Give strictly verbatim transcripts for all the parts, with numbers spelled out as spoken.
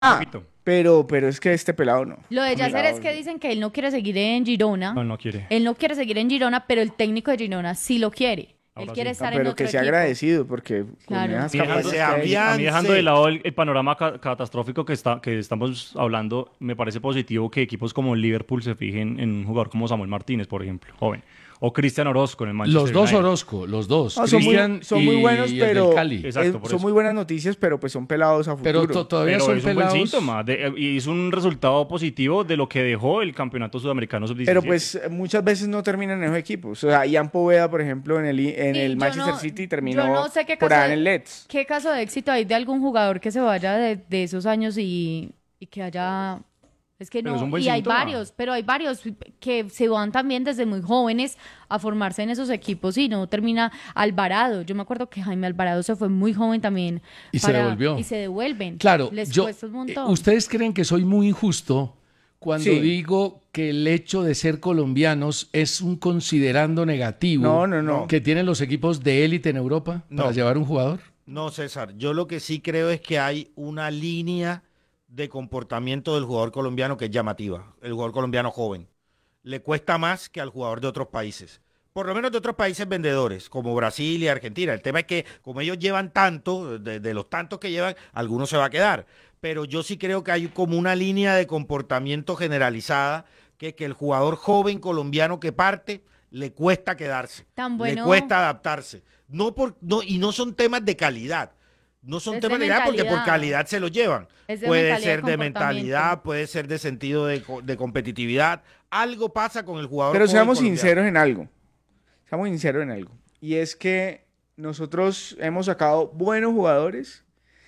Ah, pero, pero es que este pelado no. Lo de Yasser es que dicen que él no quiere seguir en Girona. No, no quiere. Él no quiere seguir en Girona, pero el técnico de Girona sí lo quiere. Él Ahora quiere sí. estar No, en pero otro que sea equipo. agradecido, porque con Claro. esas Y dejando, capacidades sea que hay- bien- a mí dejando de Avance. lado el, el panorama ca- catastrófico que, está, que estamos hablando, me parece positivo que equipos como el Liverpool se fijen en un jugador como Samuel Martínez, por ejemplo, joven. O Cristian Orozco en el Manchester Los dos United. Orozco, los dos. No, son, muy, Cristian son muy y- buenos, y el del pero Cali. Exacto, es- por son eso. muy buenas noticias, pero pues son pelados a futuro. Pero to- todavía Pero son es un pelados. buen síntoma de- y es un resultado positivo de lo que dejó el campeonato sudamericano sub diecisiete. Pero pues muchas veces no terminan en esos equipos. O sea, Ian Poveda, por ejemplo, en el, I- en Sí, el yo Manchester no- City yo terminó no sé qué por caso allá de- en el Leeds. ¿Qué caso de éxito hay de algún jugador que se vaya de, de esos años y, y que haya... Es que Pero no, es un buen y hay síntoma. varios, pero hay varios que se van también desde muy jóvenes a formarse en esos equipos y no termina Alvarado. Yo me acuerdo que Jaime Alvarado se fue muy joven también. Y se devolvió. Y se devuelven. Claro, Les yo, cuesta un eh, montón. ¿ustedes creen que soy muy injusto cuando Sí. digo que el hecho de ser colombianos es un considerando negativo No, no, no. que tienen los equipos de élite en Europa para No. llevar un jugador? No, César, yo lo que sí creo es que hay una línea de comportamiento del jugador colombiano que es llamativa, el jugador colombiano joven. Le cuesta más que al jugador de otros países, por lo menos de otros países vendedores, como Brasil y Argentina. El tema es que como ellos llevan tanto, de, de los tantos que llevan, algunos se va a quedar. Pero yo sí creo que hay como una línea de comportamiento generalizada, que, que el jugador joven colombiano que parte, le cuesta quedarse, Tan le bueno. cuesta adaptarse. No por, no, y no son temas de calidad. No son Es de temas de calidad porque por mentalidad. calidad se los llevan. Es de Puede mentalidad, ser de comportamiento. mentalidad, puede ser de sentido de, co- de competitividad. Algo pasa con el jugador. Pero joven seamos colombiano. sinceros en algo. Seamos sinceros en algo. Y es que nosotros hemos sacado buenos jugadores,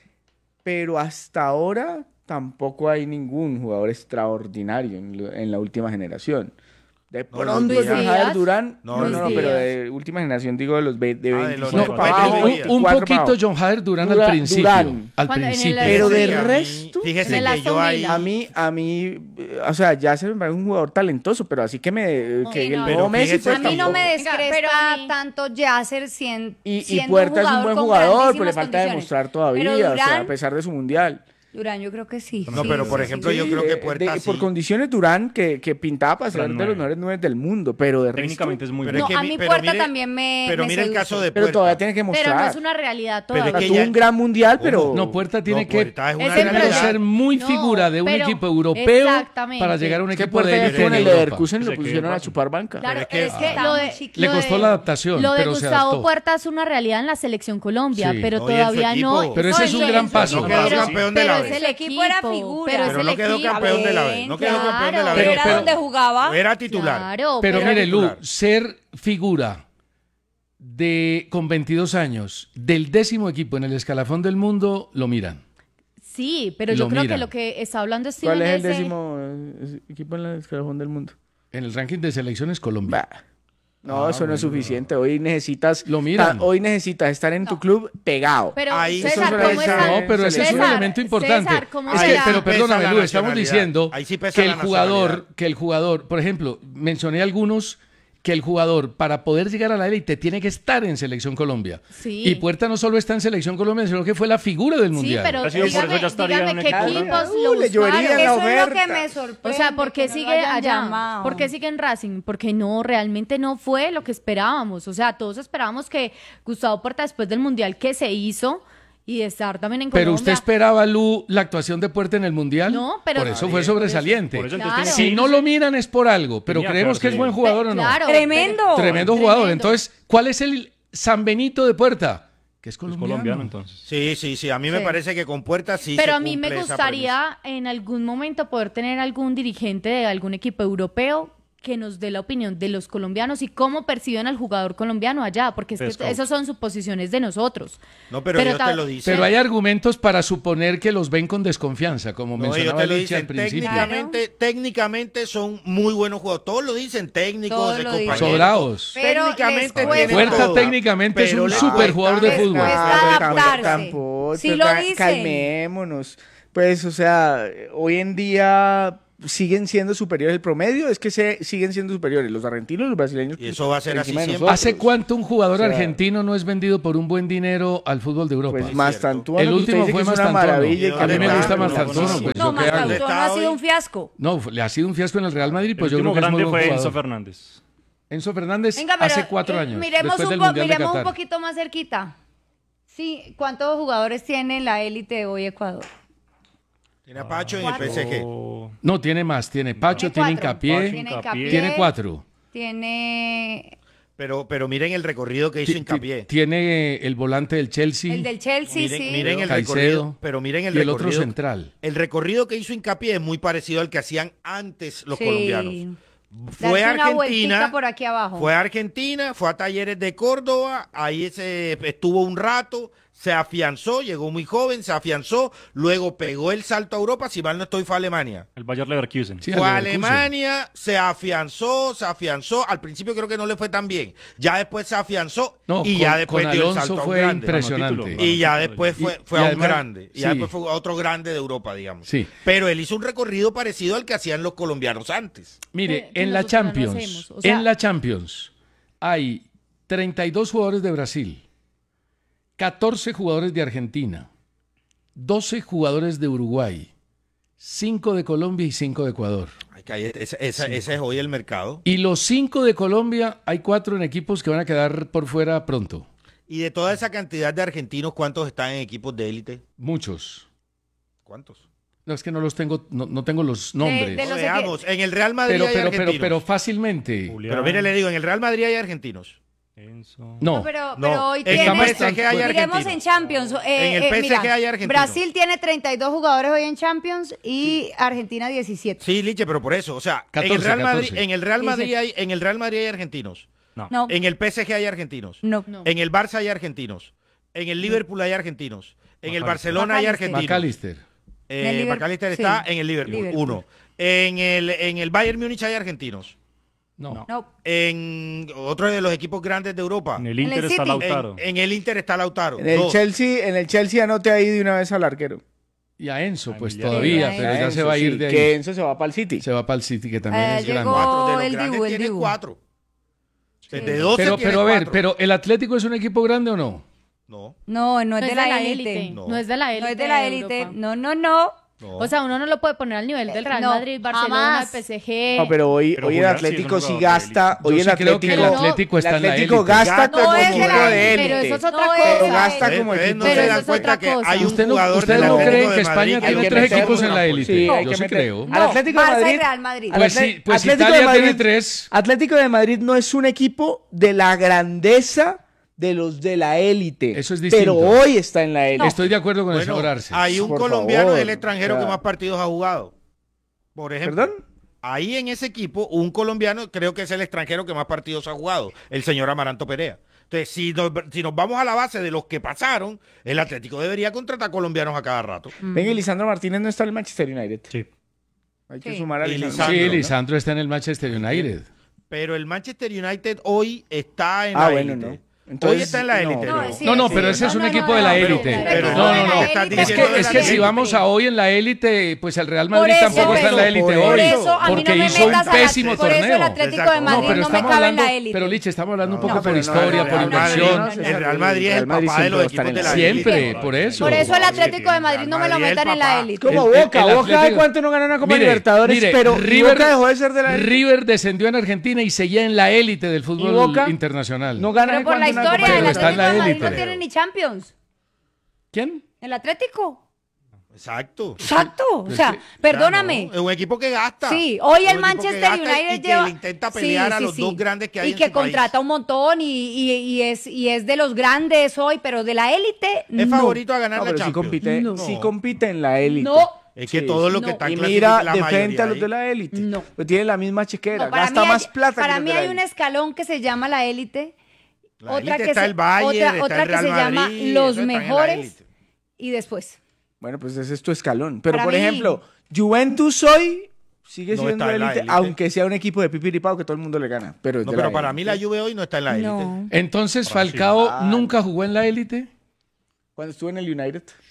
pero hasta ahora tampoco hay ningún jugador extraordinario en, lo- en la última generación. De No, pronto Luis John Díaz. Jader Durán, No, no, no, Luis no, pero Díaz. de última generación digo de los ve- de Ah, de los veinticinco de- para de- abajo, de- un, Díaz. un cuatro poquito para abajo. John Jader Durán Dura- al principio. Durán. Al Cuando en el principio. Pero Sí, de a mí- resto, Fíjese en el que yo Aston ahí... Villa. a mí, a mí, eh, o sea, ya se me parece un jugador talentoso, pero así que me, que Sí, el no. nuevo Pero Messi, fíjese pues A mí no tampoco. me Venga, pero descrespa a mí- tanto Yasser sien- Y, y siendo Puerta es un buen con jugador, pero le grandísimas falta condiciones. demostrar todavía, Pero o sea, Durán, a pesar de su mundial. Durán, yo creo que sí. No, sí, pero sí, por sí, ejemplo, sí. yo creo eh, que Puerta de- sí. por condiciones Durán, que, que pintaba para ser Gran de los nueve. mejores nueve del mundo, pero de resto, Técnicamente es muy Pero bueno. es que No, a mi- mí pero Puerta mire- también me Pero me mire el seduce. caso de pero Puerta. todavía tiene que mostrar. Pero no es una realidad Pero es todavía. que Tuvo ya- un gran mundial, pero ¿Cómo? No, Puerta tiene No, que Puerta es una Es el tiene que realidad. ser muy No, figura de un pero- equipo europeo exactamente. para llegar a un es que equipo de Puerta élite ya en con el Europa. Leverkusen Se lo quedó pusieron a fácil. chupar banca. Claro, Pero pero es es que- que lo de, Le Le lo costó de- la adaptación, Lo de pero se Gustavo adaptó. Puerta es una realidad en la selección Colombia, Sí. pero No, y en su todavía equipo. no. Pero ese no, es un en su gran equipo, paso. No quedó pero- campeón de pero la es B. el El equipo era figura. Pero, es Pero el no quedó equipo. campeón de la B. Bien, No quedó campeón de la claro. B. Pero- era pero- donde jugaba. Era titular. Claro, Pero Era mire, Lu, titular. ser figura de con veintidós años del décimo equipo en el escalafón del mundo, lo miran. sí, pero yo Lo creo miran. que lo que está hablando Steven ¿Cuál es el ese- décimo eh, equipo en el escalafón del mundo? En el ranking de selecciones Colombia. Bah. No, Ah, eso no es bueno. suficiente. Hoy necesitas, Lo miran. ta- hoy necesitas estar en tu club pegado. Pero Ahí- César, Eso ¿cómo es- está? No, pero ese es un César, elemento importante. César, ¿cómo es se que, la- pero Ahí pesa perdóname, la Lu, estamos nacionalidad. diciendo Ahí sí pesa que el la jugador, nacionalidad. que el jugador, por ejemplo, mencioné algunos que el jugador para poder llegar a la élite tiene que estar en Selección Colombia. Sí. Y Puerta no solo está en Selección Colombia, sino que fue la figura del Sí, mundial. pero Ha sido por eso dígame, ya estaría dígame en qué equipo equipos grande. lo Uh, le llovería buscaron. la Eso es lo oferta. que me sorprende. O sea, ¿por qué que no lo sigue hayan allá? llamado. ¿Por qué sigue en Racing? Porque no, realmente no fue lo que esperábamos. O sea, todos esperábamos que Gustavo Puerta, después del Mundial que se hizo y de estar también en Colombia... Pero usted esperaba, Lu, la actuación de Puerta en el mundial. No, pero- Por eso Nadie. fue sobresaliente. Por eso Claro. entonces tiene Si que no irse. lo miran es por algo, pero Tenía que creemos que es haberse buen ido. jugador o no. Claro, Tremendo. Tremendo jugador. Tremendo. Entonces, ¿cuál es el San Benito de Puerta? Que es Es colombiano. colombiano entonces. Sí, sí, sí. A mí me Sí. parece que con Puerta sí Pero se a mí me cumple esa gustaría en algún momento poder tener algún dirigente de algún equipo europeo que nos dé la opinión de los colombianos y cómo perciben al jugador colombiano allá, porque es De que scout. esas son suposiciones de nosotros. No, pero ellos ta- te lo dicen. Pero hay argumentos para suponer que los ven con desconfianza, como No, ellos mencionaba te lo Licha al dicen. principio. Técnicamente, técnicamente son muy buenos jugadores. Todos lo dicen, técnicos, Todos de lo dicen. compañeros. Sobrados. Pero Técnicamente les cuesta. tienen Puerta todo. técnicamente es Pero un les superjugador de cuesta- fútbol. Les cuesta Ah, adaptarse. tampoco, Sí lo ca- dicen. calmémonos. Pues, o sea, hoy en día siguen siendo superiores. El promedio es que se, siguen siendo superiores los argentinos y los brasileños. Y eso va a ser por así encima de siempre. nosotros. ¿Hace cuánto un jugador O sea, argentino no es vendido por un buen dinero al fútbol de Europa? Pues Es Mastantuono, El que usted último dice fue que es una Mastantuono. maravilla y A que A mí le me va- gusta no, Mastantuono, no, pues No, yo qué hago. Mastantuono ha sido un fiasco. No, le ha sido un fiasco en el Real Madrid, pues el yo creo último que es muy grande buen fue jugador. Enzo Fernández. Enzo Fernández Venga, pero, hace cuatro eh, años, Miremos, después un, del po- Mundial de miremos un Qatar. poquito más cerquita. Sí, ¿cuántos jugadores tiene la élite hoy Ecuador? Tiene a Pacho en el Cuatro. P S G. Oh, No, tiene más, tiene Pacho, Tiene tiene cuatro. Hincapié, Tiene Hincapié. Hincapié. tiene cuatro. Tiene Pero, pero miren el recorrido que hizo Ti- Hincapié. ti- Tiene el volante del Chelsea, el del Chelsea, Miren, sí. miren el Caicedo, recorrido, pero miren el y el otro recorrido. central. El recorrido que hizo Hincapié es muy parecido al que hacían antes los Sí. colombianos. Fue Darse a una vueltica Argentina, por aquí abajo. fue a Argentina, fue a Talleres de Córdoba, ahí se estuvo un rato, se afianzó, llegó muy joven, se afianzó, luego pegó el salto a Europa, si mal no estoy, fue a Alemania. el Bayer Leverkusen. Sí, Fue a al Leverkusen. Alemania, se afianzó, se afianzó. Al principio creo que no le fue tan bien. Ya después se afianzó No, y con, ya después con dio el Alonso salto a un fue grande. impresionante. Ganó Y ya después fue, Y- fue y a un además- grande. Y ya sí. después fue a otro grande de Europa, digamos. Sí. Pero él hizo un recorrido parecido al que hacían los colombianos antes. Mire, Que- que en la nosotros no lo Champions, hacemos, o sea- en la Champions hay treinta y dos jugadores de Brasil, catorce jugadores de Argentina, doce jugadores de Uruguay, cinco de Colombia y cinco de Ecuador. Ay, que ahí- ese, ese- ese es hoy el mercado. Y los cinco de Colombia hay cuatro en equipos que van a quedar por fuera pronto. Y de toda esa cantidad de argentinos, ¿cuántos están en equipos de élite? Muchos. ¿Cuántos? No, es que no los tengo, no, no tengo los nombres. de No, los veamos, en el Real Madrid pero, hay pero, pero, argentinos. pero fácilmente. Julián, Pero mire, le digo, en el Real Madrid hay argentinos. Enzo. No. No, pero, No, pero hoy en tiene... el P S G hay Miremos argentinos. en Champions. eh, En el eh, P S G mira, hay argentinos. Brasil tiene treinta y dos jugadores hoy en Champions y Argentina diecisiete. Sí, Liche, pero por eso, o sea, en catorce, el Real Madrid, catorce. en el Real Madrid Dice- hay, en el Real Madrid hay argentinos. No. No, En el P S G hay argentinos. no. No. En el Barça hay argentinos. En el Liverpool hay argentinos. En el McAllister. Barcelona hay McAllister. argentinos. McAllister. Eh, En el Liverpool, McAllister sí. está en el Liverpool, Liverpool. uno. En el, en el Bayern Múnich hay argentinos. No. No. No. En otro de los equipos grandes de Europa. En el En el Inter está City. Lautaro. En, en el Inter está Lautaro. En el Dos. Chelsea, en el Chelsea anote ahí de una vez al arquero. Y a Enzo, A pues Emiliano. todavía, Sí, pero a ya Enzo, se va a ir sí, de ahí. Que Enzo se va para el City. Se va para el City, que también Eh, es llegó- grande. Cuatro. De los el grandes Dibu, el tiene Dibu. cuatro. Sí. De doce Pero, tiene pero a ver, cuatro. pero ¿el Atlético es un equipo grande o no? No, No, no No es de la élite. No. No es de la élite. No es de la de élite. Europa. No, no, no. no. O sea, uno no lo puede poner al nivel del Real No, Madrid, Barcelona, jamás. P S G. No, pero hoy, Pero hoy el Julián sí es un Atlético sí jugador de gasta. Yo Hoy el sí creo que el Atlético, Atlético está el en la Atlético élite. gasta Gasta como No es de equipo la de élite. élite. Pero eso es otra No es cosa. Pero de la gasta élite. como Ustedes equipo no de se Pero dan eso es cuenta otra que cosa. hay un ¿Usted no, jugador usted del no Atlético cree de que España Madrid tiene hay que tres meterlo, equipos en la ¿no? élite? Sí, hay Yo que sí meter- creo. Al No, Atlético de Barça y Madrid- Real Madrid. al Pues Atle- sí, pues Atlético Italia de Madrid- tiene tres. Atlético de Madrid no es un equipo de la grandeza de los de la élite. Eso es distinto. Pero hoy está en la élite. Estoy de acuerdo con el Bueno, señor Arce. hay un Por colombiano favor, del extranjero o sea. que más partidos ha jugado. Por ejemplo. ¿Perdón? Ahí en ese equipo, un colombiano creo que es el extranjero que más partidos ha jugado, el señor Amaranto Perea. Entonces, si nos, si nos vamos a la base de los que pasaron, el Atlético debería contratar colombianos a cada rato. Venga, y Lisandro Martínez no está en el Manchester United. Sí. Hay que Sí. sumar a Y Lisandro. Lisandro, Sí, ¿no? Lisandro está en el Manchester United. Pero el Manchester United hoy está en Ah, la bueno, élite. no. Entonces, hoy está en la no. élite. No, ¿no? sí, No, no, sí. pero ese es un No, no, equipo no, de la no, élite. pero- Pero No, no, no, de no. la estás élite, Es diciendo que, de es la que si élite. vamos a hoy en la élite, pues el Real Por Madrid eso, tampoco está en la por élite eso, hoy. Por eso, a mí porque no me hizo un metas a la- pésimo Por eso el torneo. Atlético Exacto. de No, Madrid No, pero no, me estamos cabe en hablando, la élite. pero Liche, estamos hablando un No, poco por pero no, historia, el por Real Madrid inversión. no, El Real Madrid es el Real Madrid papá de los siempre va a estar equipos en de la la Siempre, élite. por eso. Por eso el Sí, Atlético de el Madrid Real no me lo Madrid es metan el en la papá. élite. Como El- el- Boca, el Boca Atlético- de cuánto no ganó una Copa Mire, Libertadores, mire, pero y River, Boca dejó de ser de la élite. River descendió en Argentina y seguía en la élite del ¿Y fútbol Boca? internacional. No gana Pero de por la cuánto una historia, Copa el Pero está en Atlético la de Madrid élite. no tiene ni Champions. ¿Quién? El Atlético. Exacto. Exacto. O Pues sea, sí. perdóname. Claro, es un equipo que gasta. Sí, hoy Es el un equipo que Manchester gasta United y que lleva... le intenta pelear Sí, a sí, los sí. dos grandes que hay y en que su país. contrata un montón y, y- y es, y es de los grandes hoy, pero de la élite, Es no. favorito a ganar No, la pero sí Champions. compite, No. sí compite en la élite. No. Es que Sí, todos los no. que están Y clasificados, mira, la de frente mayoría a los ahí. de la élite. No. Pues tiene la misma chequera, No, para gasta mí más hay, plata para que los mí de la hay un élite. escalón que se llama la élite, La otra élite que está se, el Bayern, otra, está otra el que Real se llama Madrid, los esos están en la mejores élite. y después. Bueno, pues ese es tu escalón. Pero, Para por mí- ejemplo, Juventus hoy sigue No siendo está en la élite, élite. aunque sea un equipo de pipiripao que todo el mundo le gana. Pero, es No, de pero la para élite. mí la Juve hoy no está en la élite. No. Entonces Brasil. Falcao Ah, nunca jugó en la élite. Cuando estuvo en el United.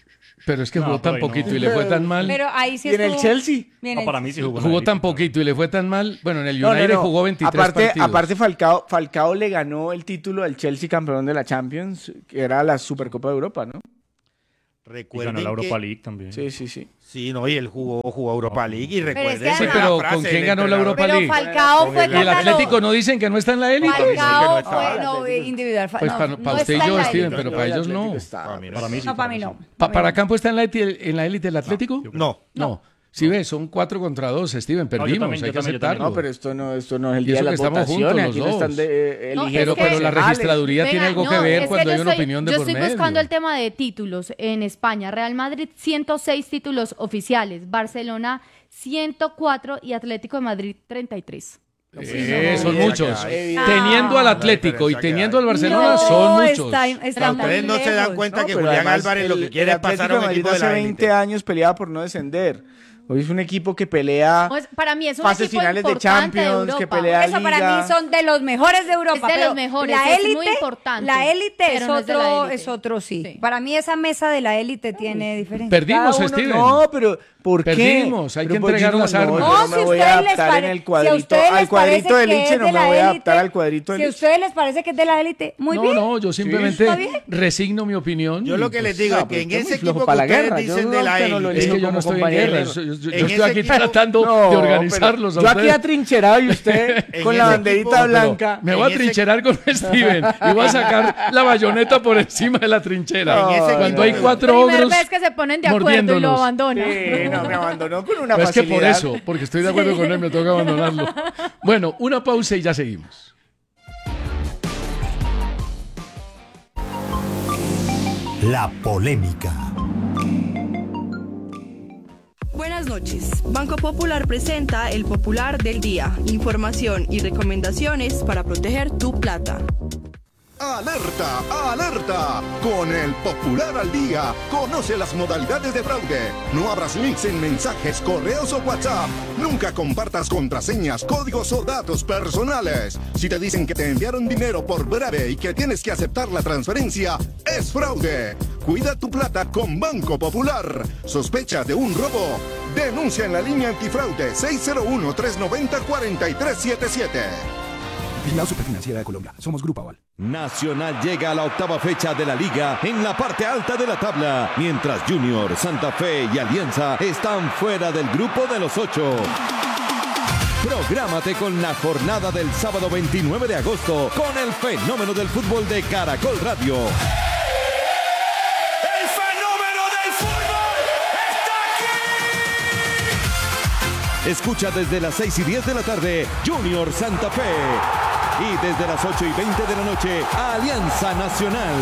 Pero es que No, jugó tan por ahí no. poquito y le fue tan mal. Pero ahí sí ¿Y en el estuvo- Chelsea? Bien, No, el- para mí sí jugó. en la Jugó élite, tan claro. poquito y le fue tan mal. Bueno, en el No, no, United no. jugó veintitrés aparte, partidos. aparte Falcao, Falcao le ganó el título al Chelsea campeón de la Champions, que era la Supercopa de Europa, ¿no? Y ganó Recuerden la Europa que- League también. Sí, sí, sí. Sí, no, y él jugó, jugó Europa League y recuerden es que la Sí, pero frase ¿con del quién ganó la entrenador. Europa Pero League? Falcao fue Y ¿Y el contra Atlético los- no dicen que no está en la élite? Falcao Falcao estaba, fue, el no, Atlético. individual. fa- Pues no, para, no para usted y está en yo, la Steven, élite. pero para ellos no. Atlético estaba. Para mí no. Para mí sí. No, para mí no. Pa- ¿Para Campo está en la élite, en la élite del Atlético? No, No. Si ves, son cuatro contra dos, Steven, perdimos, también, hay yo que también, yo aceptarlo. No, pero esto no, esto no es el Y día eso de que las estamos votaciones. juntos Aquí los no están dos. de, eh, No, eligiendo Pero, pero la concejales. registraduría tiene Venga, algo no, que ver es cuando yo hay una estoy- opinión de Yo por estoy medio. buscando el tema de títulos en España. Real Madrid, ciento seis títulos oficiales. Barcelona, ciento cuatro. Y Atlético de Madrid, treinta y tres. Eh, son Evidente, muchos. evidente. Teniendo al La Atlético y diferencia que teniendo hay. al Barcelona, No, son muchos. está- está muy ustedes no se dan lejos. cuenta No, que pero Julián además Álvarez lo que el- quiere el es pasar Atlético a un de Madrid equipo de hace la veinte élite. años peleaba por no descender. Hoy es un equipo que pelea Pues, para mí es un fases equipo finales de importante de Champions, que Europa. pelea Eso para Liga. mí son de los mejores de Europa. Es de pero los mejores, La es élite, muy importante, La élite es pero no es de la otro, élite. es otro sí. Sí. Para mí esa mesa de la élite tiene diferencia. Perdimos, Cada uno- Steven. No, pero ¿por qué? Perdimos, hay Pero que pues entregar yo no- las no, armas. yo No, no si me voy ustedes a les adaptar pare- en el si a cuadrito. ustedes Al les cuadrito parece del que Liche es no de me la voy a élite, adaptar al cuadrito del Si a Liche. ustedes les parece que es de la élite, muy no, bien. no, yo simplemente está bien. resigno mi opinión. Yo y, lo que les pues, digo no, es que pero en usted es ese muy flojo equipo que para la ustedes guerra. dicen Yo de no, la usted no lo élite. Es que elijo yo no como estoy en compañero. guerra. Yo, yo- yo En estoy ese aquí equipo- tratando No, de organizarlos. a pero yo aquí ustedes. atrincherado y usted En con ese la banderita equipo- blanca. Me voy En a ese- trincherar con Steven y voy a sacar la bayoneta por encima de la trinchera. En ese Cuando equipo- hay cuatro Primera ogros vez que se ponen de acuerdo y lo mordiéndonos. abandonan. Sí, no, me abandonó con una Pues es que facilidad. por eso, porque estoy de acuerdo con él, me toca abandonarlo. Bueno, una pausa y ya seguimos. La polémica. Buenas noches. Banco Popular presenta el Popular del Día. Información y recomendaciones para proteger tu plata. ¡Alerta! ¡Alerta! Con el Popular al Día, conoce las modalidades de fraude. No abras links en mensajes, correos o WhatsApp. Nunca compartas contraseñas, códigos o datos personales. Si te dicen que te enviaron dinero por breve y que tienes que aceptar la transferencia, es fraude. Cuida tu plata con Banco Popular. ¿Sospecha de un robo? Denuncia en la línea antifraude seis cero uno, tres nueve cero, cuatro tres siete siete. Vigilado Superfinanciera de Colombia. Somos Grupo Aval. Nacional llega a la octava fecha de la liga en la parte alta de la tabla, mientras Junior, Santa Fe y Alianza están fuera del grupo de los ocho. Prográmate con la jornada del sábado veintinueve de agosto con el fenómeno del fútbol de Caracol Radio. ¡El fenómeno del fútbol está aquí! Escucha desde las seis y diez de la tarde Junior Santa Fe y desde las ocho y veinte de la noche Alianza Nacional.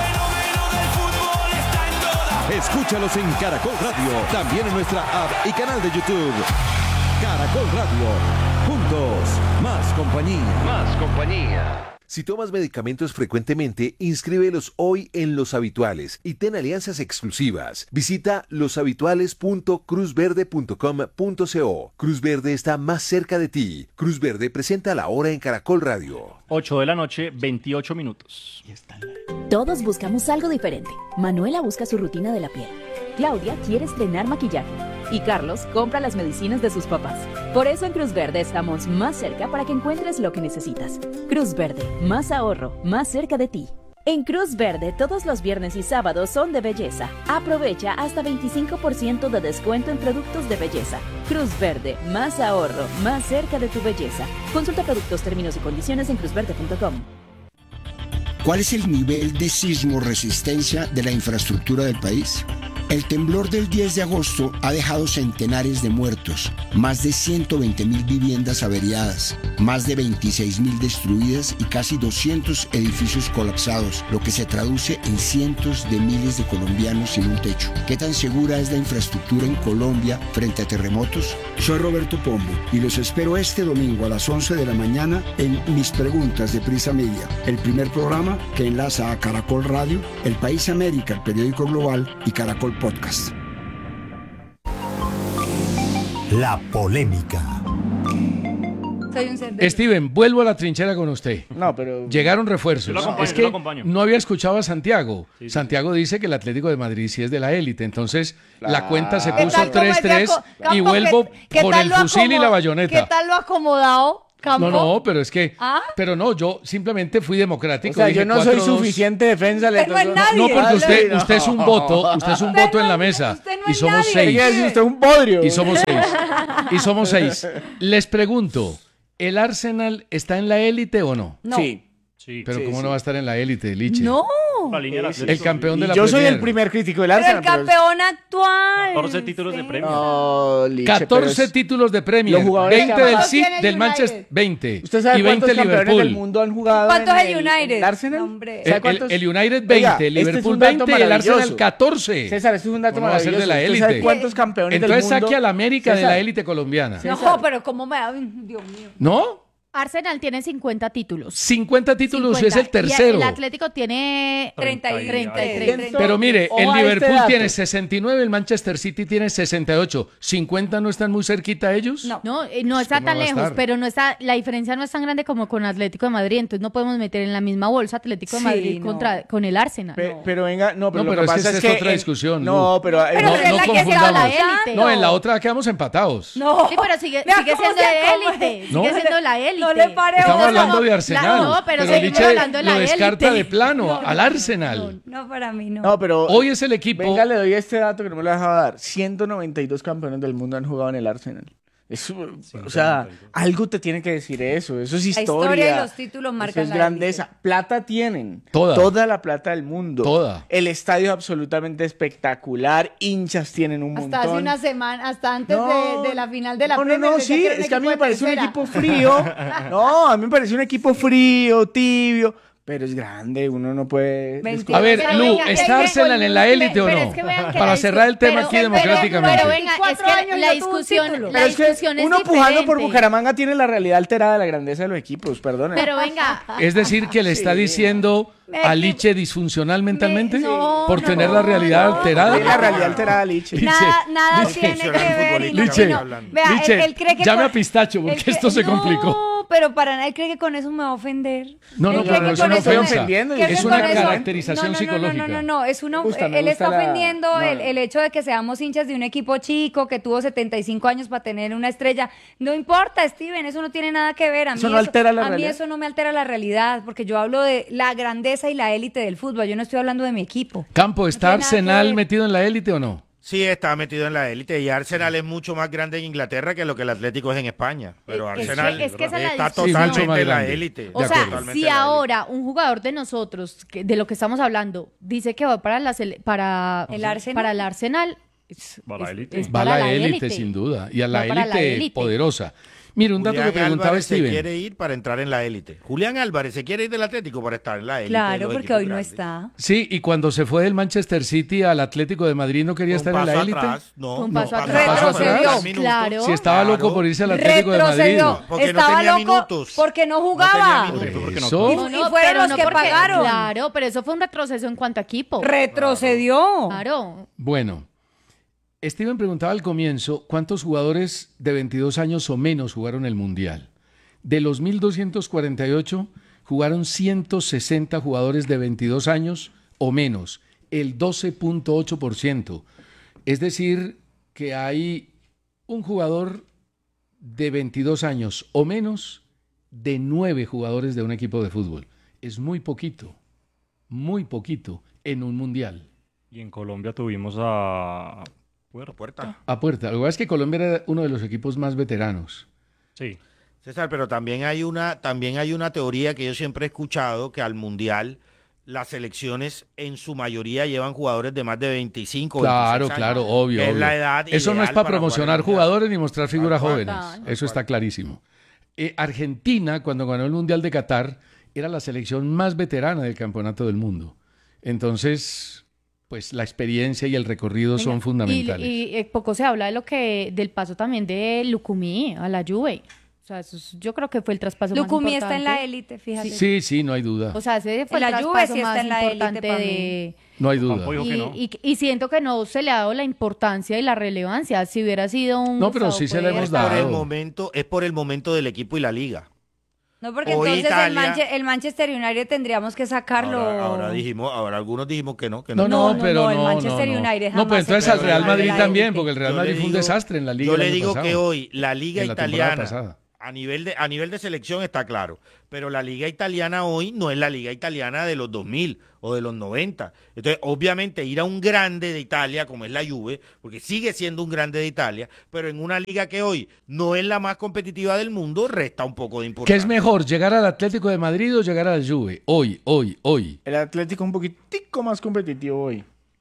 Escúchalos en Caracol Radio, también en nuestra app y canal de YouTube. Caracol Radio, juntos, más compañía. Más compañía. Si tomas medicamentos frecuentemente, inscríbelos hoy en Los Habituales y ten alianzas exclusivas. Visita los habituales punto cruz verde punto com punto co. Cruz Verde está más cerca de ti. Cruz Verde presenta la hora en Caracol Radio. ocho de la noche, veintiocho minutos. Todos buscamos algo diferente. Manuela busca su rutina de la piel. Claudia quiere estrenar maquillaje. Y Carlos compra las medicinas de sus papás. Por eso en Cruz Verde estamos más cerca para que encuentres lo que necesitas. Cruz Verde, más ahorro, más cerca de ti. En Cruz Verde, todos los viernes y sábados son de belleza. Aprovecha hasta veinticinco por ciento de descuento en productos de belleza. Cruz Verde, más ahorro, más cerca de tu belleza. Consulta productos, términos y condiciones en cruz verde punto com. ¿Cuál es el nivel de sismo resistencia de la infraestructura del país? El temblor del diez de agosto ha dejado centenares de muertos, más de ciento veinte mil viviendas averiadas, más de veintiséis mil destruidas y casi doscientos edificios colapsados, lo que se traduce en cientos de miles de colombianos sin un techo. ¿Qué tan segura es la infraestructura en Colombia frente a terremotos? Soy Roberto Pombo y los espero este domingo a las once de la mañana en Mis Preguntas de Prisa Media, el primer programa que enlaza a Caracol Radio, El País América, el periódico global, y Caracol Podcast. La polémica. Soy un cerdo. Steven, vuelvo a la trinchera con usted. No, pero... Llegaron refuerzos. Yo lo acompaño, es yo que lo acompaño. no había escuchado a Santiago. Sí, sí. Santiago dice que el Atlético de Madrid sí es de la élite. Entonces, la Claro. cuenta se ¿Qué puso tal, cómo tres es de tres aco- y Campo, vuelvo qué- qué con tal el lo fusil y la acomo- bayoneta. ¿Qué tal lo acomodado, Campo? No, no, pero es que... ¿Ah? Pero no, yo simplemente fui democrático. O sea, dije yo no soy cuatro dos. suficiente defensa. le Usted no es tocó- nadie. No, porque Ay, usted, no. usted es un voto, usted es un Usted voto no en la es- mesa. usted no Y es somos nadie. seis. Oiga, si usted es un bodrio. Y somos seis. Y somos seis. Les pregunto, ¿el Arsenal está en la élite o no? No. Sí. Sí. Pero Sí, ¿cómo sí. no va a estar en la élite, Liche? No. La línea del Sí, Atlético. El campeón de Y la yo soy Premier. el primer crítico del Pero el Arsenal. pero- campeón actual. catorce títulos de Premier. No, Liche, catorce pero es- títulos de Premier, Los jugadores veinte que del ¿Cuántos City, tiene el del United? Manchester, veinte. ¿Usted sabe y cuántos veinte campeones Liverpool. del mundo han jugado ¿Cuántos en es el el, United? en el Arsenal? No, hombre. El, ¿Sabe el- cuántos? el United Oiga, veinte, este es Liverpool un dato veinte y el Arsenal maravilloso. catorce. César, esto es un dato ¿Cómo va a ser maravilloso. de la ¿Usted sabe élite? cuántos campeones Entonces del mundo? saque a la América de César, la élite colombiana. No, pero ¿cómo me da? Dios mío. ¿No? Arsenal tiene cincuenta títulos. cincuenta títulos cincuenta. es el tercero. Y el Atlético tiene treinta y treinta y tres. algo. Pero mire, Ojo el a este Liverpool dato. tiene sesenta y nueve, el Manchester City tiene sesenta y ocho. ¿cincuenta no están muy cerquita ellos? No. No, eh, no está ¿cómo tan va a lejos, estar? pero no está, la diferencia no es tan grande como con Atlético de Madrid, entonces no podemos meter en la misma bolsa Atlético de Sí, Madrid no. contra con el Arsenal. Pe- Pero venga, no, pero No, lo pero que es que pasa esa es es que... otra en- discusión, No, Lu. pero... Pero no, usted es no la que confundamos. está la élite. No, en la otra quedamos empatados. No. Sí, pero sigue, Vea sigue cómo siendo se de come. élite, ¿No? sigue siendo la élite. No le pare Estamos bola. hablando de La- Arsenal. no, pero pero seguimos Liche hablando de la lo descarta élite. de plano No, al no, Arsenal. No, para mí no. No, pero... Hoy es el equipo. Venga, le doy este dato que no me lo he dejado dar. ciento noventa y dos campeones del mundo han jugado en el Arsenal. Eso, o sea, algo te tiene que decir eso. Eso es La historia. historia y los títulos Eso marcan es la grandeza. Plata tienen. Toda. Toda la plata del mundo. Toda. El estadio es absolutamente espectacular. Hinchas tienen un Hasta montón. hace una semana, hasta antes No, de, de la final de la no, no, Premier, no, decía sí, que era un es que a mí equipo me de parece un tercera. equipo frío. No, a mí me parece un equipo frío, tibio, pero es grande, uno no puede... Mentira. A ver, Pero Lu, venga, ¿está es que- Arsenal en la élite o pero no? es que vean que Para la cerrar el discu- tema pero- aquí pero- democráticamente. Pero venga, es veinticuatro que años la no tuvo un discusión, título. la Pero es que discusión es uno pujando por diferente. Bucaramanga tiene la realidad alterada de la grandeza de los equipos, perdón. Pero venga, Es decir, que le está Sí. diciendo Me a equivo- Liche disfuncional mentalmente no, por no, tener la realidad no. alterada. Tiene la realidad alterada, Liche. Liche, Nada, nada Liche. tiene que ver. y no- Liche, y no- Vea, él- Liche, él cree que llame con- a Pistacho porque él cree- esto se no, complicó. pero para nada, él cree que con eso me va a ofender. No, no, Él pero cree no que es con una eso estoy me- ofensa. ofendiendo, que yo es Es estoy con una eso- caracterización no, no, psicológica. No, no, no, no, es una, Me gusta, me él gusta está la- ofendiendo no, el, no. el hecho de que seamos hinchas de un equipo chico que tuvo setenta y cinco años para tener una estrella. No importa, Steven, eso no tiene nada que ver. A mí Eso no altera la a mí realidad. eso no me altera la realidad, porque yo hablo de la grandeza y la élite del fútbol. Yo no estoy hablando de mi equipo. Campo, ¿está No tiene nada que Arsenal ver. metido en la élite o no? Sí, está metido en la élite y Arsenal es mucho más grande en Inglaterra que lo que el Atlético es en España. Pero Es que- Arsenal es que esa es la está discusión. Sí, mucho totalmente más en la grande. élite. o De sea, acuerdo. si ahora un jugador de nosotros, que- de lo que estamos hablando, dice que va para la sele- para ¿El Arsenal? para el Arsenal, es, Va a la es- élite. es Va a para la la élite, sin duda. Y a la Va para la élite élite. poderosa. Mire, un dato Julián que preguntaba Álvarez se Steven. quiere ir para entrar en la élite. Julián Álvarez se quiere ir del Atlético para estar en la élite. de Claro, los porque equipos hoy no grandes. está. Sí, y cuando se fue del Manchester City al Atlético de Madrid no quería Un estar en la paso élite. atrás, no, Un no, paso paso atrás. ¿Paso atrás? Retrocedió, claro. Si estaba Claro. loco por irse al Atlético de Madrid. Retrocedió. Porque no Estaba tenía loco minutos. porque no No jugaba. tenía minutos. Porque no- Eso. Y- No, y no, fueron pero los no que porque- pagaron. Claro, pero eso fue un retroceso en cuanto a equipo. Retrocedió. Claro. Bueno, Steven preguntaba al comienzo cuántos jugadores de veintidós años o menos jugaron el Mundial. De los mil doscientos cuarenta y ocho jugaron ciento sesenta jugadores de veintidós años o menos, el doce punto ocho por ciento. Es decir, que hay un jugador de veintidós años o menos de nueve jugadores de un equipo de fútbol. Es muy poquito, muy poquito en un Mundial. Y en Colombia tuvimos a Puerta. Puerta. A puerta. Lo que pasa es que Colombia era uno de los equipos más veteranos. Sí. César, pero también hay una, también hay una teoría que yo siempre he escuchado, que al Mundial las selecciones en su mayoría llevan jugadores de más de veinticinco, Claro, veintiséis años, claro, obvio. que es obvio. la edad Eso no es ideal para para promocionar jugar el Mundial. jugadores ni mostrar figuras Tal cual, jóvenes. tal Eso cual. está clarísimo. Eh, Argentina, cuando ganó el Mundial de Qatar, era la selección más veterana del campeonato del mundo. Entonces, pues la experiencia y el recorrido son Venga, fundamentales. Y, y, eh, poco se habla de lo que del paso también de Lucumí a la Juve. O sea, eso es- yo creo que fue el traspaso más Lucumí importante. está en la élite, fíjate. Sí, sí, no hay duda. O sea, ese fue En el la Juve traspaso sí está más en la élite importante pa' de... No hay duda. Campo dijo que Y, no. y- y siento que no se le ha dado la importancia y la relevancia. Si hubiera sido un... No, pero Gustavo sí se la hemos Puerta- Por el dado. momento, es por el momento del equipo y la liga. No, porque Hoy entonces el, Italia- Manche- el Manchester United tendríamos que sacarlo. Ahora, ahora dijimos, ahora algunos dijimos que no, que No, no. no, pero no, no. el Manchester no, no. United No, jamás pues entonces se al puede Real llevar Madrid la también, élite. porque el Real Yo Madrid le fue un digo- desastre en la liga. Yo el le año digo pasado. que hoy la liga En la temporada italiana, pasada. a nivel, de, a nivel de selección está claro, pero la liga italiana hoy no es la liga italiana de los dos mil o de los noventa. Entonces, obviamente, ir a un grande de Italia, como es la Juve, porque sigue siendo un grande de Italia, pero en una liga que hoy no es la más competitiva del mundo, resta un poco de importancia. ¿Qué es mejor, llegar al Atlético de Madrid o llegar a la Juve? Hoy, hoy, hoy. El Atlético es un poquitico más competitivo hoy.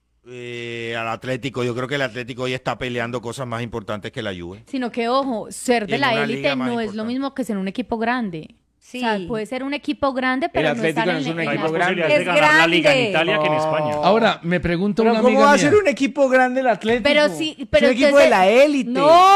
Eh, al Atlético, yo creo que el Atlético hoy está peleando cosas más importantes que la Juve. Sino que, ojo, ser Y de en la una élite liga más no es lo importante. mismo que ser un equipo grande. Sí. O sea, puede ser un equipo grande, pero no Atlético estar no es en, un en Hay equipo más la- grande. posibilidades de Es ganar la liga en grande. Italia que en España. Ahora, me pregunta Pero una ¿cómo amiga va a mía. ser un equipo grande el Atlético? Pero sí, pero es un equipo entonces- de la élite.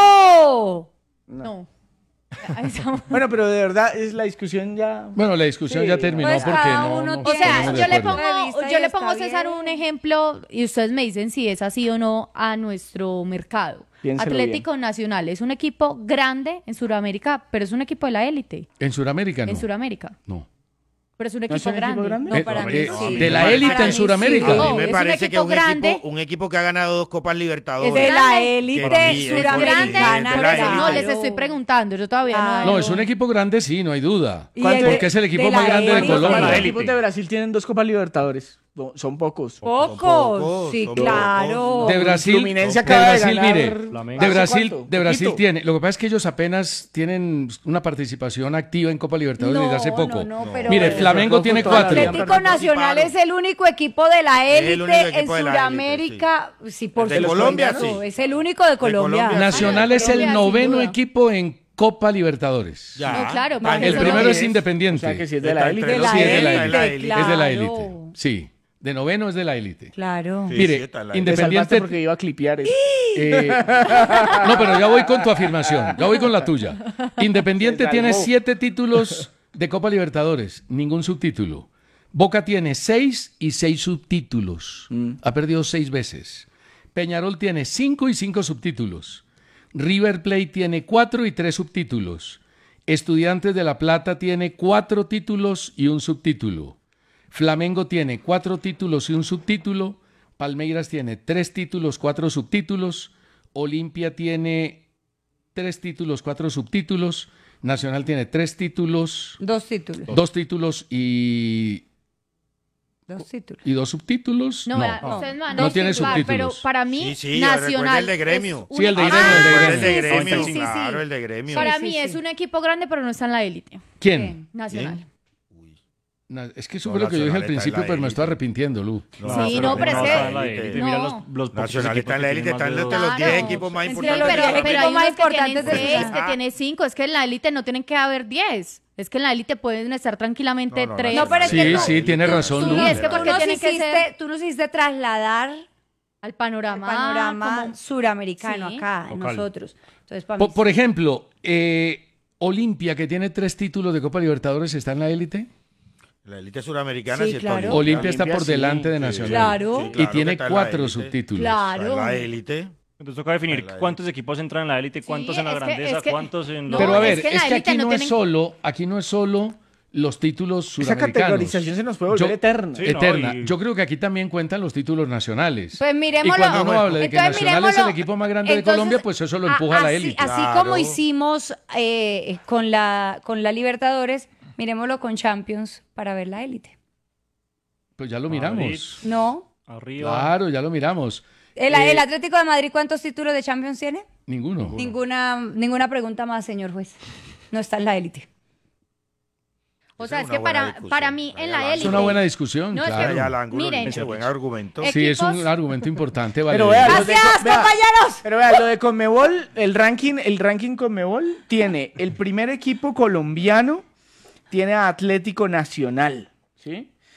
¡No! No. Ahí estamos. Bueno, pero de verdad es la discusión ya. Bueno, la discusión Sí. ya terminó Pues porque cada no, uno no O tiene- sea, estamos de yo le acuerdo. pongo, Revista y yo le pongo a está César bien. un ejemplo y ustedes me dicen si es así o no a nuestro mercado. Piénselo Atlético Nacional es un equipo grande en Sudamérica, pero es un equipo de la élite En Sudamérica no. en Sudamérica. No. Pero es un ¿No equipo es un equipo grande. grande? No, Eh, para mí eh, sí. de la Para élite mí en sí. Sudamérica. A mí Oh, me es un parece que es equipo un grande. equipo, un equipo que ha ganado dos Copas Libertadores. Es de la grande. élite Que sí, es Es suramericana. grande, de por la eso no élite. les estoy preguntando, yo todavía Ah. no. No, es un equipo grande, sí, no hay duda. Y ¿Cuánto- el- Porque es el equipo de más la grande de élite. Colombia. ¿Cuántos élite. equipos de Brasil tienen dos Copas Libertadores? No, son pocos. Pocos, pocos, sí, son claro. De Brasil, Fluminense de acaba de Brasil, ganar mire, Flamengo. de ¿hace Brasil, cuánto? de Brasil Poquito. tiene. Lo que pasa es que ellos apenas tienen una participación activa en Copa Libertadores desde hace poco. No, no, pero Mire, Flamengo Poco tiene todavía. cuatro. Atlético Nacional es el único equipo de la Es el único élite en equipo de la Sudamérica. Sí, por El de supuesto, Colombia, no, sí. es el único de Colombia. Colombia. Nacional es Colombia, el sin noveno duda. equipo en Copa Libertadores. Ya. No, claro, Está porque El eso primero no es es. Independiente. O sea que si es de Está la entre élite. De los la Sí, es de la élite, élite. claro. Es de la élite. Sí. De noveno es de la élite. Claro. Sí, Mire, sí, está en la Te Independiente. salvaste porque iba a clipear eso. Eh, no, pero ya voy con tu afirmación. Ya voy con la tuya. Independiente Se tiene salvó. siete títulos de Copa Libertadores, ningún subtítulo. Boca tiene seis y seis subtítulos. Mm. Ha perdido seis veces. Peñarol tiene cinco y cinco subtítulos. River Plate tiene cuatro y tres subtítulos. Estudiantes de La Plata tiene cuatro títulos y un subtítulo. Flamengo tiene cuatro títulos y un subtítulo. Palmeiras tiene tres títulos, cuatro subtítulos. Olimpia tiene tres títulos, cuatro subtítulos. Nacional tiene tres títulos, Dos títulos. dos títulos y, Dos títulos. y dos subtítulos. No, No, vea, no, ustedes me van a no tiene disculpar, subtítulos. pero para mí, Sí, sí, recuerda Nacional. el de gremio. es Sí, el de un- gremio, el de Ah, Recuerda el de sí, sí, gremio, sí, sí, sí. claro, el de gremio. Para Sí, mí sí, es sí. un equipo grande, pero no está en la élite. ¿Quién? Nacional. Na- Es que eso No, fue lo que yo dije al Nacional está en principio, la pero me élite. estoy arrepintiendo, Lu. Sí, no, pero es que- está en la élite. no. Mira los, los pocos Nacional equipos está en la que élite, tienen más están de entre dos. los diez Claro. equipos más Entre importantes. los Pero, diez de la pero equipos hay más unos que importantes tienen de seis, su- que tienen cinco. Es que en la élite no tienen que haber diez. Es que en la élite pueden estar tranquilamente No, no, tres. No, pero es Sí, que no. sí, tiene razón, tú- Lu. es que Tú porque nos, tiene que hiciste, ser tú nos hiciste trasladar al el panorama. panorama como- suramericano Sí. acá, en Local. nosotros. Entonces, para mí Por, por ejemplo, eh, Olimpia, que tiene tres títulos de Copa Libertadores, ¿está en la élite? La élite suramericana Sí, sí está claro. Olimpia. Olimpia está Olimpia por sí, delante de Sí, Nacional. Claro. sí, Y claro tiene que está en la cuatro élite. subtítulos. Está en Claro. la élite. Entonces toca definir Ahí la cuántos equipos entran en la élite, cuántos Sí, en la es que- grandeza, es que- cuántos en No, Pero a es ver, que es en la que, élite aquí no no, es tienen- solo, aquí no es solo los títulos Esa sudamericanos. categorización se nos puede volver Yo- eterna. Sí, no, Eterna. y- Yo creo que aquí también cuentan los títulos nacionales. Pues y miremoslo. cuando uno habla de que Entonces, Nacional es el miremoslo. equipo más grande de Entonces, Colombia, pues eso lo a- empuja a la así- élite. Así Claro. como hicimos eh, con, la, con la Libertadores, miremoslo con Champions para ver la élite. Pues ya lo Madrid. miramos. No. arriba. Claro, ya lo miramos. El, Eh, el Atlético de Madrid, ¿cuántos títulos de Champions tiene? Ninguno. Ninguna, ninguna pregunta más, señor juez. No está en la élite. O Esa sea, es es una que buena para, discusión. para mí Vaya en la la- élite. Es una buena discusión, No, es que- claro. Vaya al ángulo, Miren. ese buen argumento. Eh, Sí, es un equipos- argumento importante, Pero Valeria. vea, los de ¡Gracias, Co- vea, compañeros! pero vea, lo de Conmebol, el ranking, el ranking Conmebol tiene el primer equipo colombiano, tiene a Atlético Nacional, ¿sí?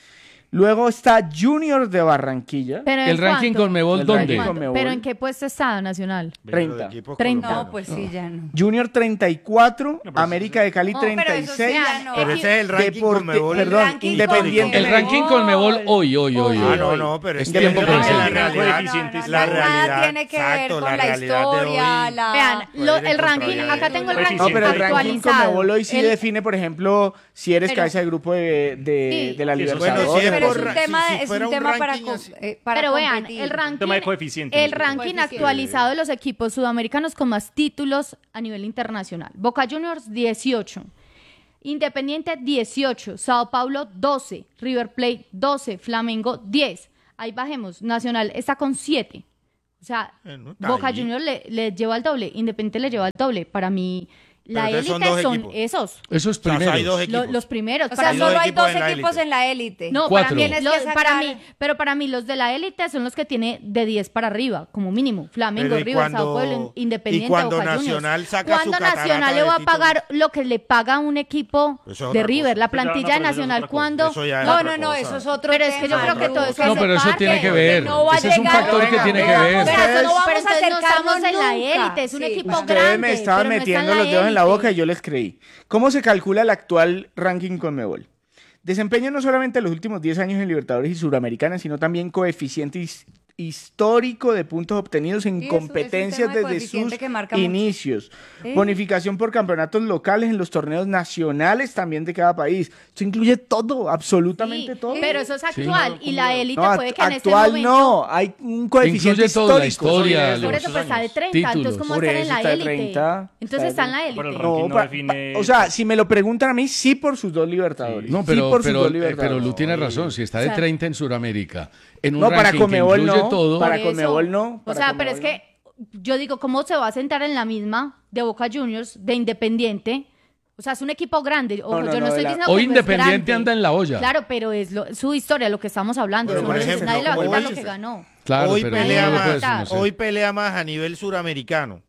Luego está Junior de Barranquilla. Pero ¿en ¿El ranking cuánto? Conmebol El dónde? ranking ¿Cuánto? Conmebol. ¿Pero en qué puesto está Nacional? treinta. treinta. No, pues sí, ya no. Junior treinta y cuatro, América de Cali No, pero treinta y eso sí seis. ya no. Pero ese es el ranking Deporte- Conmebol. perdón, ranking Independiente. El ranking Conmebol hoy, hoy, hoy. Ah, hoy. no, no, pero es Es que tiempo la presente. realidad, No, no, la Nada realidad, tiene que ver exacto, con la la, realidad de historia, hoy. la... Vean, lo- Puede ir en el ranking, contra de- acá tengo el No, ranking No, pero el ranking actualizado. Conmebol hoy sí El- define, por ejemplo, si eres Pero- cabeza de grupo de, de, Sí. de la Sí, eso Libertadores. bueno, si es Pero es por un ra- tema, si- si es fuera un un tema para, ranking co- así. eh, para Pero vean, competir. el ranking, tema de coeficientes, el ¿no? ranking Coeficiente. actualizado de los equipos sudamericanos con más títulos a nivel internacional. Boca Juniors, dieciocho. Independiente, dieciocho. Sao Paulo, doce. River Plate, doce. Flamengo, diez. Ahí bajemos. Nacional está con siete. O sea, Bueno, está Boca ahí. Juniors le, le lleva el doble. Independiente le lleva el doble. Para mí, la Pero entonces son élite dos son, equipos. esos. Esos O sea, primeros. hay dos Lo- equipos. los primeros. O Para sea, mí- solo hay equipos dos en la equipos élite. en la élite. No, Cuatro. para mí, Tienes los- que para sacar- mí, pero para mí los de la élite son los que tiene de diez para arriba, como mínimo. Flamengo, Pero ¿y River, Sao cuando- Paulo, Independiente, y cuando Boca Nacional Juniors. saca su Cuando catarata Nacional le de va a títulos? pagar lo que le paga un equipo Eso es de otra River, cosa. la Eso ya- plantilla no, de pero eso es Nacional, otra cosa. cuando... Eso ya es No, otra no, no, cosa. eso es otro Pero es que yo tema. creo que todo eso No, hace pero eso parte. tiene que ver. No va a Ese es un llegar- factor que Venga, tiene que venga, ver. Pero eso no vamos Pero a entonces no acercarnos estamos en la nunca. élite, es un Sí. equipo Ustedes grande, me estaban pero no está en metiendo la los dedos en la élite. boca y yo les creí. ¿Cómo se calcula el actual ranking Conmebol? Desempeño no solamente en los últimos diez años en Libertadores y Suramericana, sino también coeficiente his- histórico de puntos obtenidos en Sí, eso- es un competencias tema de desde coeficiente sus que marca mucho. inicios. Sí. Bonificación por campeonatos locales en los torneos nacionales también de cada país. Esto incluye todo, absolutamente Sí, todo. pero eso es actual y la élite No, puede que en este actual momento... no, hay un coeficiente Incluye todo, la histórico. historia, Por los eso pues está de treinta, títulos. entonces ¿cómo Por estar en eso la está de élite? treinta, Entonces está está en la Pero élite. el No, ranking no pa- define- pa- o sea, si me lo preguntan a mí, sí por sus dos Libertadores. No, Sí pero, por sus pero, dos eh, pero Libertadores. Lu tiene razón. Si está de O sea, treinta en Sudamérica, en un No, para ranking que Conmebol incluye no, todo. para Por eso. Conmebol no, O para sea, pero es Conmebol que yo digo, ¿cómo se va a sentar en la misma de Boca Juniors, de Independiente? O sea, es un equipo grande. Ojo, No, no, yo no, no, estoy de la- diciendo que Hoy no es Independiente grande. anda en la olla. Claro, pero es lo- su historia, lo que estamos hablando. Pero, Eso por no es- ejemplo, nadie le va a hoy- quitar lo que ganó. Claro, hoy pero pelea no lo más, puedes conocer. hoy pelea más a nivel suramericano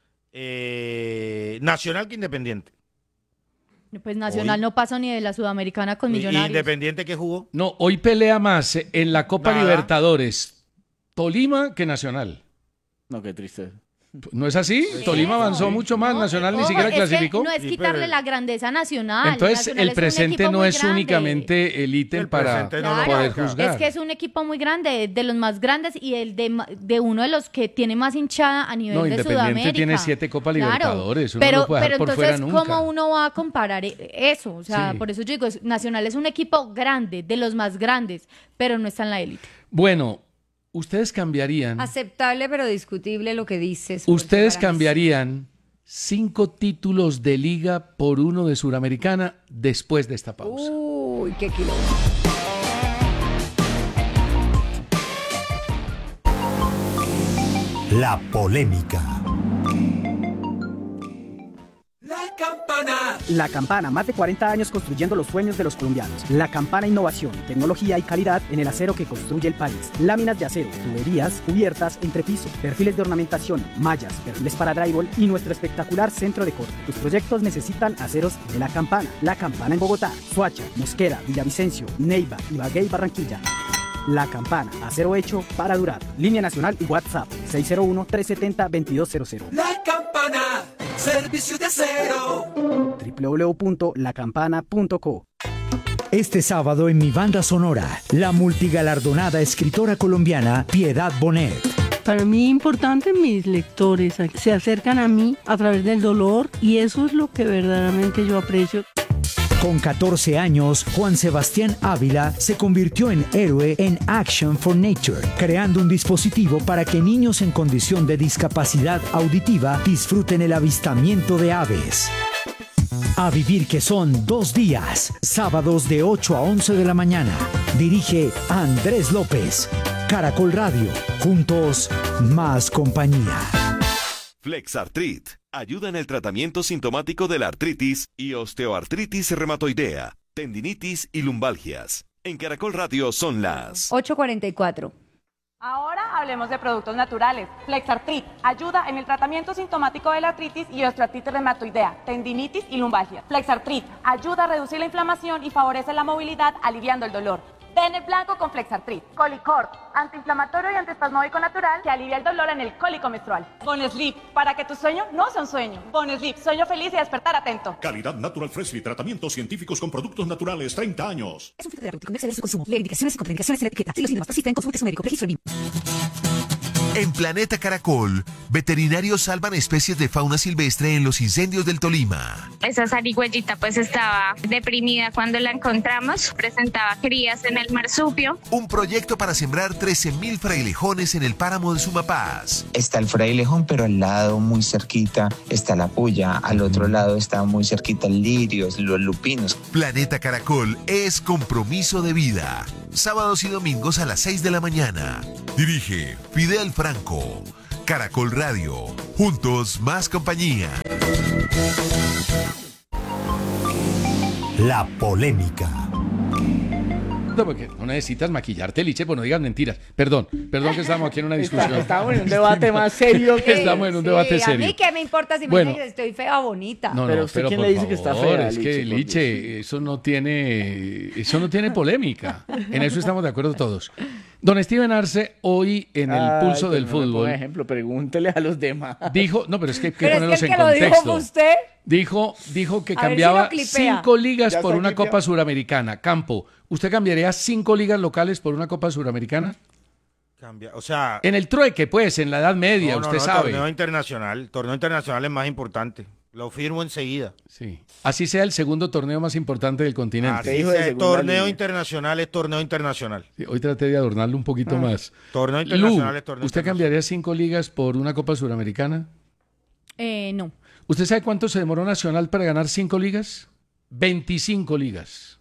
eh, Nacional que Independiente. Pues Nacional Hoy- no pasó ni de la Sudamericana con ¿Y Millonarios. Independiente que jugó? No, hoy pelea más en la Copa Nada. Libertadores Tolima que Nacional. No, qué triste. ¿No es así? Tolima avanzó mucho más, Nacional ni Ojo, siquiera es que clasificó. no es Sí, quitarle pero- la grandeza nacional. Entonces, Nacional el es un presente equipo no muy es grande. únicamente el ítem El para presente no lo poder marca. juzgar. Es que es un equipo muy grande, de los más grandes y el de, ma- de uno de los que tiene más hinchada a nivel No, de Independiente Sudamérica. tiene siete Copa Claro, Libertadores, uno no pero, lo puede dejar pero por entonces, fuera nunca. ¿cómo uno va a comparar e- eso? O sea, Sí. por eso yo digo, es- Nacional es un equipo grande, de los más grandes, pero no está en la élite. Bueno, ustedes cambiarían, Aceptable pero discutible lo que dices. porque ustedes para mí cambiarían cinco títulos de liga por uno de Suramericana después de esta sí. pausa. Uy, qué kilo. La polémica. La Campana, más de cuarenta años construyendo los sueños de los colombianos. La Campana Innovación, tecnología y calidad en el acero que construye el país. Láminas de acero, tuberías, cubiertas, entrepiso, perfiles de ornamentación, mallas, perfiles para drywall y nuestro espectacular centro de corte. Tus proyectos necesitan aceros de La Campana. La Campana en Bogotá, Soacha, Mosquera, Villavicencio, Neiva, Ibagué y Barranquilla. La Campana, acero hecho para durar. Línea nacional y WhatsApp seis cero uno, tres siete cero, dos dos cero cero. La Campana, servicio de acero. doble u doble u doble u punto la campana punto co. Este sábado en mi banda sonora, la multigalardonada escritora colombiana Piedad Bonet. Para mí importante, mis lectores se acercan a mí a través del dolor y eso es lo que verdaderamente yo aprecio. Con catorce años, Juan Sebastián Ávila se convirtió en héroe en Action for Nature, creando un dispositivo para que niños en condición de discapacidad auditiva disfruten el avistamiento de aves. A vivir que son dos días, sábados de ocho a once de la mañana. Dirige Andrés López. Caracol Radio. Juntos, más compañía. Flexartrit ayuda en el tratamiento sintomático de la artritis y osteoartritis reumatoidea, tendinitis y lumbalgias. En Caracol Radio son las ocho cuarenta y cuatro. Ahora hablemos de productos naturales. Flexartrit ayuda en el tratamiento sintomático de la artritis y osteoartritis reumatoidea, tendinitis y lumbalgia. Flexartrit ayuda a reducir la inflamación y favorece la movilidad aliviando el dolor. Den el blanco con Flexartrit. Colicort, antiinflamatorio y antiespasmódico natural que alivia el dolor en el cólico menstrual. Bonesleep, para que tu sueño no sea un sueño. Bonesleep, sueño feliz y despertar atento. Calidad Natural Freshly, tratamientos científicos con productos naturales, treinta años. Es un fitoterapéutico, no exceder su consumo. Lee indicaciones y contraindicaciones en la etiqueta. Si los síntomas persisten, consulte a su médico. Registro N I M. En Planeta Caracol, veterinarios salvan especies de fauna silvestre en los incendios del Tolima. Esa zarigüeyita pues estaba deprimida cuando la encontramos, presentaba crías en el marsupio. Un proyecto para sembrar trece mil frailejones en el páramo de Sumapaz. Está el frailejón, pero al lado, muy cerquita, está la puya. Al otro lado está muy cerquita el lirios, los lupinos. Planeta Caracol es compromiso de vida. Sábados y domingos a las seis de la mañana. Dirige Fidel Franco. Caracol Radio. Juntos más compañía. La polémica. No, porque no necesitas maquillarte, Liche, pues no digas mentiras. Perdón, perdón que estamos aquí en una discusión. Estamos en un debate más serio que... Estamos en un Sí, debate a serio. mí qué me importa si me Bueno. dicen que estoy fea o bonita. No, Pero no, usted, pero ¿quién por le dice que está favor, fea, es Liche, que por Liche, eso no tiene, eso no tiene polémica. En eso estamos de acuerdo todos. Don Steven Arce, hoy en el Ay, pulso pero del no me ponga fútbol, ejemplo, pregúntele a los demás. dijo, no, pero es que hay que Pero es ponerlos que el en que lo dijo contexto. fue usted. Dijo, dijo que A ver si cambiaba lo clipea. cinco ligas Ya por está una clipeado. Copa Suramericana. Campo, ¿usted cambiaría cinco ligas locales por una Copa Suramericana? Cambia, o sea... En el trueque, pues, en la Edad Media, no, no, usted no, sabe. Torneo internacional. Torneo internacional es más importante. Lo firmo enseguida. Sí. Así sea el segundo torneo más importante del continente. Así sea, torneo internacional es torneo internacional. Sí, hoy traté de adornarlo un poquito Ah. más. Torneo internacional Lu, es torneo ¿usted cambiaría cinco ligas por una Copa Suramericana? Eh, no. ¿Usted sabe cuánto se demoró Nacional para ganar cinco ligas? veinticinco ligas.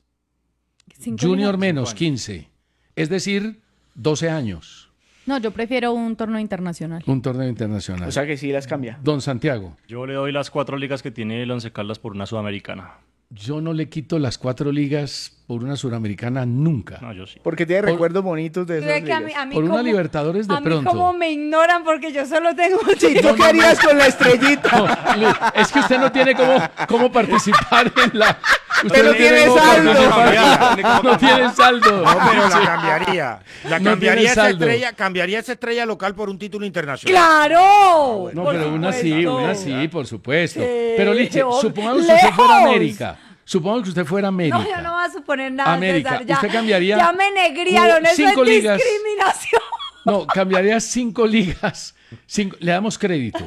Cinco Junior ligas. menos quince. Es decir, doce años. No, yo prefiero un torneo internacional. Un torneo internacional. O sea que sí las cambia. Don Santiago. Yo le doy las cuatro ligas que tiene el Once Caldas por una sudamericana. Yo no le quito las cuatro ligas por una suramericana nunca. No, yo sí. Porque tiene Por- recuerdos bonitos de Ve esas que a mí- ligas. a mí Por una como- Libertadores de a mí pronto. como me ignoran porque yo solo tengo... Sí, ¿tú qué harías con la estrellita? No, Lu, es que usted no tiene cómo, cómo participar en la... Usted Pero no tiene tiene cómo saldo. participar. No tiene saldo. No, pero la cambiaría. La No cambiaría tiene esa saldo. estrella, cambiaría esa estrella local por un título internacional. ¡Claro! No, Por pero una sí, supuesto. una sí, por supuesto. Sí, Pero Liche, oh, supongamos que usted fuera lejos. América. Supongamos que usted fuera América. No, yo no voy a suponer nada, América, César. Ya, ¿usted cambiaría ya me negriaron, eso cinco es ligas? discriminación. No, cambiaría cinco ligas. Cinco- le damos crédito.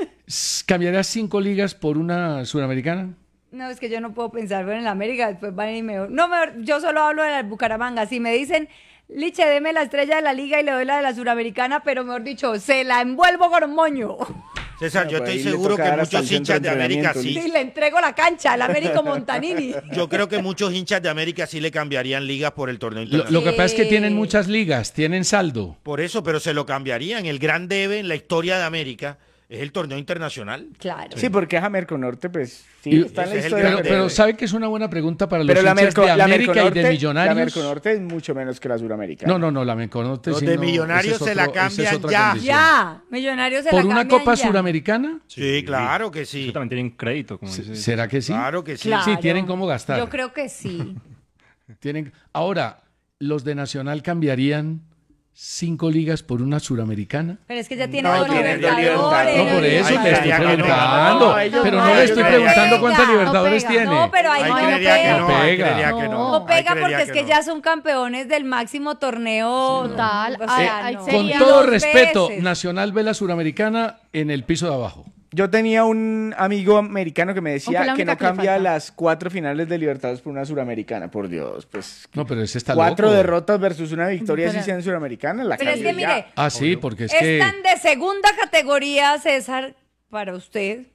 S- ¿Cambiaría cinco ligas por una suramericana? No, es que yo no puedo pensar bueno, en la América, después van a ir mejor. No, mejor, yo solo hablo de la Bucaramanga. Si me dicen, Liche, deme la estrella de la liga y le doy la de la suramericana, pero mejor dicho, se la envuelvo con un moño. César, No, yo pues estoy ahí le seguro toca que dar hasta muchos el centro hinchas de de América entrenamiento, sí. Sí, le entrego la cancha al Américo Montanini. Yo creo que muchos hinchas de América sí le cambiarían ligas por el torneo Lo, internacional. lo que pasa es que tienen muchas ligas, tienen saldo. Por eso, pero se lo cambiarían. El gran debe en la historia de América es el torneo internacional. Claro. Sí, porque es Amerco Norte, pues sí, Y- está en la ese es el historia. Pero, gran pero debe. ¿sabe que es una buena pregunta para los Pero la hinchas Merco, de la América y Merconorte- de Millonarios? La Merconorte es mucho menos que la Suramericana. No, no, no, la Merconorte Los sí de no, Millonarios ese es se la otro- esa es cambian otra ya. condición. Ya, Millonarios se ¿Por la una cambian Copa ya. Suramericana? Sí, claro que sí. Ellos también tienen crédito. Como Se- dice. ¿Será que sí? Claro que sí. Claro. Sí, tienen cómo gastar. Yo creo que sí. Tienen... Ahora, ¿los de Nacional cambiarían cinco ligas por una suramericana? Pero es que ya tiene No, dos tiene dos libertadores. No, por eso Ay, le estoy creería que no. preguntando. No, ellos pero no, no le ellos estoy no preguntando pegan. cuántas No libertadores pega. tiene. No, pero ahí Ahí no creería que pega. no, ahí Pega. creería que no. No Ahí pega creería porque es que no. ya son campeones del máximo torneo. Total, O sea, ahí- ahí no. sería- Con Sería todo dos respeto, veces. Nacional ve la suramericana en el piso de abajo. Yo tenía un amigo americano que me Aunque decía la que única no que le cambia falta. las cuatro finales de Libertadores por una Suramericana, por Dios, pues No, pero ese está cuatro loco. derrotas versus una victoria si Pero- sea en Suramericana, la Pero es cambio que ya. mire, Ah, sí, porque es es que... tan de segunda categoría, César, para usted,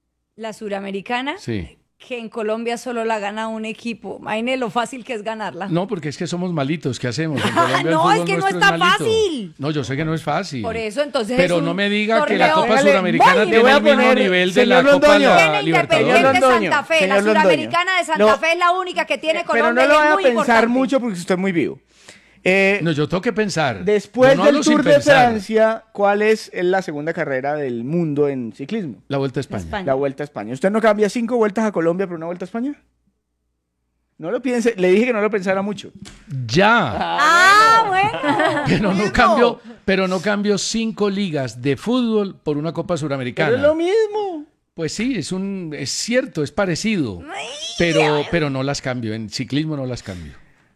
la suramericana, Sí. que en Colombia solo la gana un equipo. Imagine lo fácil que es ganarla. No, porque es que somos malitos. ¿Qué hacemos? En Colombia el No, fútbol es que no nuestro está malito. fácil. No, yo sé que no es fácil. Por eso, entonces. Pero es un no me diga que la torneo- Copa Póngale, Suramericana voy, le tiene voy a el mismo poner, nivel de señor la Copa Londoño. la Tiene Libertadores. Independiente Londoño, Santa Fe. La señor Londoño. suramericana de Santa Lo- Fe es la única que tiene Pero Colombia. no lo y es voy a muy pensar importante. mucho porque usted es muy vivo. Eh, No, yo tengo que pensar. después Yo no del hablo sin Tour de pensar. Francia, ¿cuál es la segunda carrera del mundo en ciclismo? La Vuelta a España. España. La Vuelta a España. ¿Usted no cambia cinco vueltas a Colombia por una Vuelta a España? No lo piense, le dije que no lo pensara mucho. Ya. Ah, bueno. Pero no cambio, pero no cambio cinco ligas de fútbol por una Copa Suramericana. Pero es lo mismo. Pues sí, es un, es cierto, es parecido. Pero, pero no las cambio. En ciclismo no las cambio.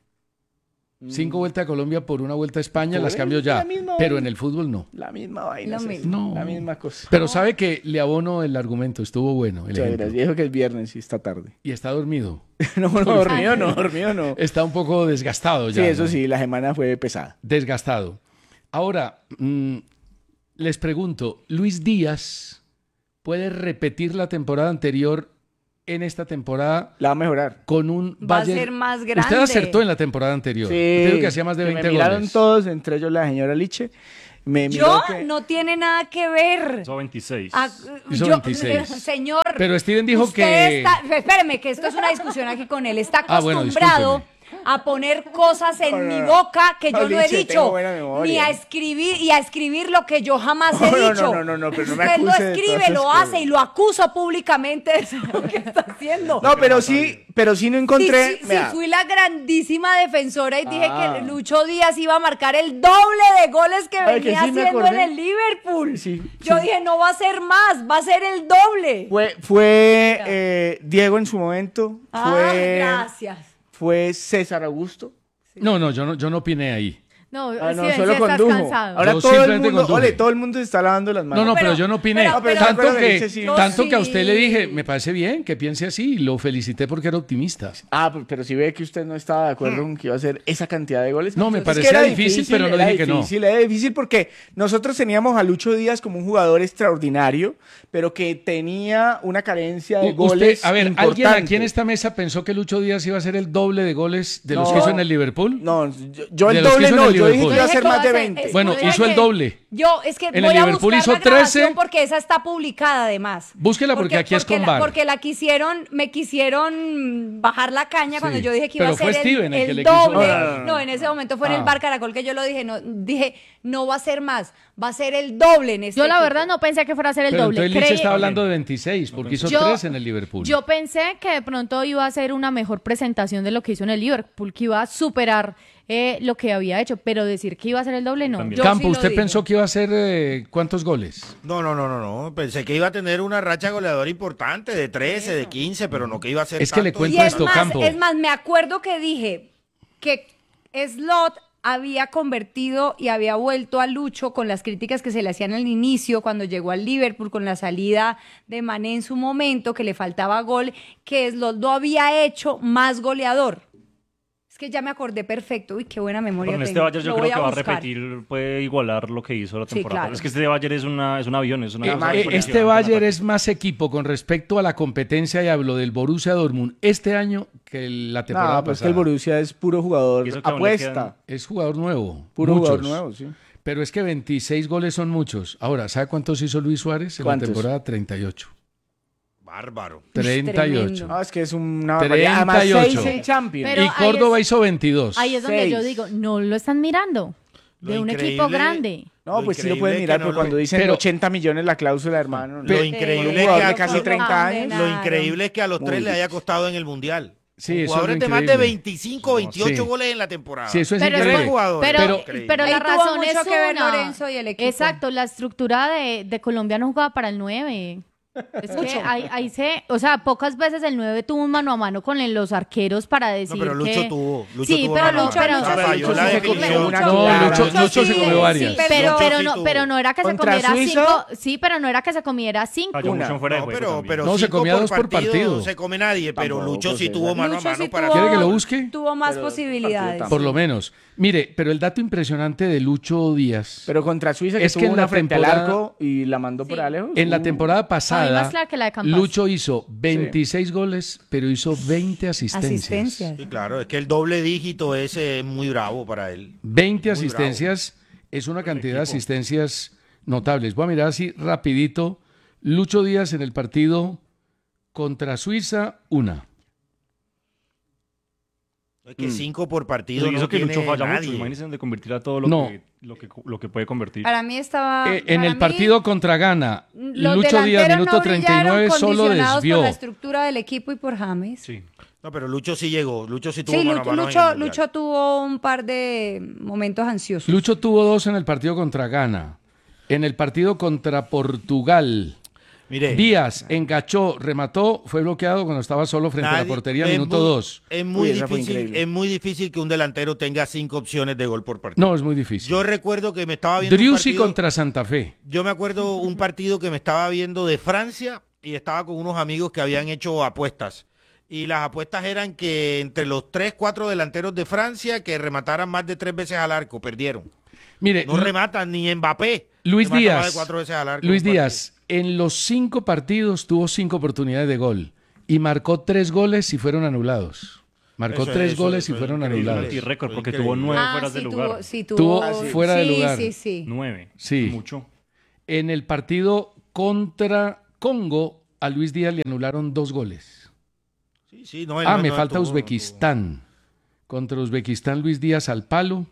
Cinco vueltas a Colombia por una vuelta a España, Por las cambio eso, ya. la misma Pero vaina. en el fútbol no. La misma vaina. Lo es mismo. eso, No. La misma cosa. Pero sabe que le abono el argumento, estuvo bueno. El Muchas ejemplo. gracias. Dijo que es viernes y está tarde. Y está dormido. no, no, dormido no, dormido no. Está un poco desgastado ya. Sí, eso ¿no? sí, la semana fue pesada. Desgastado. Ahora, mmm, les pregunto, ¿Luis Díaz puede repetir la temporada anterior en esta temporada? La va a mejorar. Con un Va a Bayern- ser más grande. Usted acertó en la temporada anterior. Sí. Creo que hacía más de Que veinte me miraron goles. todos, entre ellos la señora Liche. Me miró Yo que- no tiene nada que ver. Hizo veintiséis. Ah, Hizo yo- veintiséis. Señor. Pero Steven dijo usted que- está- espéreme, que esto es una discusión aquí con él. Está Ah, bueno, acostumbrado a poner cosas en No, no, mi no. boca que yo No, no he Liche, tengo dicho. buena memoria. Ni a escribir y a escribir lo que yo jamás he No, no, dicho. no, no, no, pero no me Usted lo acuse de escribe, todas lo esas hace cosas. y lo acuso públicamente de eso que está haciendo. No, pero sí, pero sí no encontré. Sí, sí, sí, vea, fui la grandísima defensora y dije Ah. que Lucho Díaz iba a marcar el doble de goles que Ay, que venía sí me haciendo en acordé. el Liverpool. Sí, Yo sí. dije, no va a ser más, va a ser el doble. Fue, fue eh, Diego en su momento. Ah, Fue, gracias. fue César Augusto. No, no, yo no, yo no opiné ahí. No, Ah, no, sí, solo sí estás condujo. cansado. Ahora Yo todo el simplemente mundo, conduje. ole, todo el mundo se está lavando las No, manos. no, pero, pero- yo no opiné. pero- pero- tanto pero- que, pero- sí. tanto que a sí. usted le dije, me parece bien que piense así, y lo felicité porque era optimista. Ah, pero- pero si ve que usted no estaba de acuerdo con que iba a hacer esa cantidad de goles. No, me Es que parecía era difícil, pero no era dije que no. difícil, Era difícil porque nosotros teníamos a Lucho Díaz como un jugador extraordinario, pero que tenía una carencia de U- goles usted, a ver, ¿alguien importante. aquí en esta mesa pensó que Lucho Díaz iba a hacer el doble de goles de los No. que hizo en el Liverpool? No, yo, yo De el los que doble hizo en no, el yo dije Liverpool. que iba a ser Dije que más va de a ser- veinte. es- Bueno, Dije hizo el que- doble. Yo, es que En el voy a Liverpool buscar hizo la grabación trece. porque esa está publicada además. Búsquela porque aquí es porque con la, V A R. porque la quisieron, me quisieron bajar la caña cuando Sí, yo dije que iba pero a ser fue el, Steven el el que le quiso- doble. No, no, no, No, no. en ese momento fue en Ah. el Bar Caracol que yo lo dije. No, dije, no va a ser más, va a ser el doble en este Yo la equipo. verdad no pensé que fuera a ser el Pero doble. entonces Lich Creí- estaba hablando de veintiséis, porque hizo Yo- tres en el Liverpool. Yo pensé que de pronto iba a ser una mejor presentación de lo que hizo en el Liverpool, que iba a superar eh, lo que había hecho, pero decir que iba a ser el doble, no. También. Yo Campo, sí lo ¿usted dije. pensó que iba a hacer eh, cuántos goles? No, no, no, no, no. Pensé que iba a tener una racha goleadora importante de trece, de quince, pero no que iba a ser Es que le tanto. cuento Y es esto, más, Campo. es más, me acuerdo que dije que Slot había convertido y había vuelto a Lucho con las críticas que se le hacían al inicio cuando llegó al Liverpool con la salida de Mané en su momento, que le faltaba gol, que Slot lo había hecho más goleador. Es que ya me acordé perfecto. Uy, qué buena memoria Con este tengo. Bayern yo Lo creo voy que va a buscar. repetir, puede igualar lo que hizo la Sí, temporada. claro. Es que este Bayern es, una, es un avión, es una Eh, cosa eh, impresionante este en Bayern ataque. es más equipo con respecto a la competencia, y hablo del Borussia Dortmund este año que la temporada No, pues que pasada. el Borussia es puro jugador Y eso que aún le apuesta. quedan- Es jugador nuevo. Puro muchos. jugador nuevo, sí. Pero es que veintiséis goles son muchos. Ahora, ¿sabe cuántos hizo Luis Suárez en ¿Cuántos? la temporada? treinta y ocho. Bárbaro. treinta y ocho. tremendo. Ah, es que es una barbaridad. Además, treinta y ocho. seis en Champions. Pero Y ahí Córdoba es- hizo veintidós. Ahí es donde Seis. yo digo, no lo están mirando. De Lo un increíble- equipo grande. No, Lo pues sí lo increíble pueden es mirar, que no pero lo- cuando dicen pero- ochenta millones la cláusula, hermano. Lo no. increíble Un es jugador que de a- casi treinta años. Lo increíble es que a los Muy tres le difícil. haya costado en el Mundial. Sí, Con eso es lo jugadores de más de increíble. veinticinco, veintiocho Sí. goles en la temporada. Sí, eso es Pero, increíble. es- jugadores. pero, Pero- pero, pero Ahí la tuvo razón mucho es que ver una. Lorenzo y el equipo. Exacto, la estructura de, de Colombia no jugaba para el nueve. Es que ahí, ahí se, o sea, pocas veces el nueve tuvo un mano a mano con el- los arqueros para decir No, pero Lucho que... tuvo. Lucho sí, tuvo pero mano a Lucho, mano. pero, O sea, pero falló Lucho la sí se comió definición. una No, clara. Lucho, Lucho se sí, comió sí, varias. pero, Lucho pero sí no, tuvo. pero no era que se Contra comiera Suiza. cinco, sí, pero no era que se comiera cinco. Falló Una. mucho en fuera de No, juego pero, también. pero No, se cinco comía dos por partido. No se come nadie, pero Tampoco, Lucho sí César. tuvo mano a Lucho mano sí para... tuvo- ¿Quiere que lo busque? Tuvo más Pero posibilidades. partido Por lo menos. Mire, pero el dato impresionante de Lucho Díaz, Pero contra Suiza, que Es es que en una la frente al temporada- arco y la mandó por Sí. lejos. en la Uh. temporada A mí pasada, más clara que la de Campas. Lucho hizo veintiséis goles, pero hizo veinte asistencias. Asistencias. Sí, claro, es que el doble dígito ese es muy bravo para él. veinte Muy asistencias es una cantidad de equipo. asistencias notables. Voy a mirar así rapidito. Lucho Díaz en el partido contra Suiza, una. Es que cinco por partido Eso no hizo que tiene Lucho falla nadie. mucho. Imagínense de convertir a todo lo, No. que, lo, que, lo que puede convertir. Para mí estaba... Eh, en para el mí, partido contra Ghana, los Lucho Díaz, delanteros minuto no treinta y nueve, brillaron solo condicionados desvió. por la estructura del equipo y por James. Sí. No, pero Lucho sí llegó. Lucho sí tuvo Sí, mano a Lucho, mano en el Lucho, Mundial. Lucho tuvo un par de momentos ansiosos. Lucho tuvo dos en el partido contra Ghana. En el partido contra Portugal, Mire, Díaz engachó, remató, fue bloqueado cuando estaba solo frente a la nadie- portería, es minuto muy- dos. Es muy, Uy, esa fue difícil, increíble. es muy difícil que un delantero tenga cinco opciones de gol por partido. No, es muy difícil. Yo recuerdo que me estaba viendo un Driussi partido, contra Santa Fe. yo me acuerdo un partido que me estaba viendo de Francia y estaba con unos amigos que habían hecho apuestas. Y las apuestas eran que entre los tres, cuatro delanteros de Francia que remataran más de tres veces al arco, perdieron. Mire, No rematan ni Mbappé. Luis remata Díaz, más de cuatro veces al arco Luis en un Díaz, en los cinco partidos tuvo cinco oportunidades de gol y marcó tres goles y fueron anulados. Marcó Eso- tres eso- goles eso y es fueron increíble. anulados. Y récord, porque Increíble. tuvo nueve Ah, fueras sí, de tuvo- lugar. sí, tuvo, Tuvo Ah, sí. fuera de sí, lugar. Sí, sí, Nueve. Sí. Mucho. En el partido contra Congo, a Luis Díaz le anularon dos goles. Sí, sí, no, él Ah, no- me no falta tuvo, no Uzbekistán. Contra Uzbekistán, Luis Díaz al palo.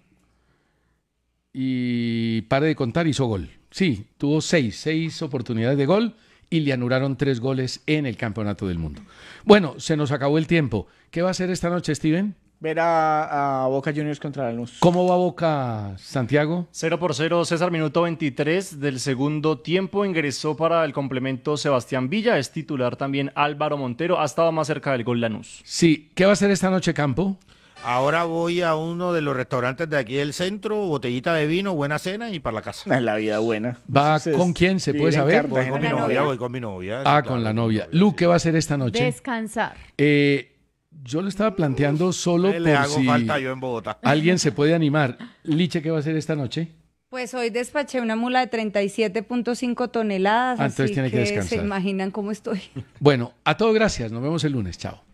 Y pare de contar, hizo gol. Sí, tuvo seis, seis oportunidades de gol y le anularon tres goles en el Campeonato del Mundo. Bueno, se nos acabó el tiempo. ¿Qué va a hacer esta noche, Steven? Ver a, a Boca Juniors contra Lanús. ¿Cómo va Boca, Santiago? cero por cero, César, minuto veintitrés del segundo tiempo. Ingresó para el complemento Sebastián Villa. Es titular también Álvaro Montero. Ha estado más cerca del gol Lanús. Sí, ¿qué va a hacer esta noche, Campo? Ahora voy a uno de los restaurantes de aquí del centro, botellita de vino, buena cena y para la casa. Es la vida buena. ¿Va Entonces, con quién? ¿Se puede vivir en saber? Voy Cartagena. con mi ¿Con la novia, novia? voy con mi novia. Ah, sí, claro, con la mi novia. Lu, ¿qué va a hacer esta noche? Descansar. Eh, yo lo estaba planteando solo Le por hago si falta yo en Bogotá. alguien se puede animar. Liche, ¿qué va a hacer esta noche? Pues hoy despaché una mula de treinta y siete punto cinco toneladas, Ah, entonces así tiene que que descansar. se imaginan cómo estoy. Bueno, a todos gracias. Nos vemos el lunes. Chao.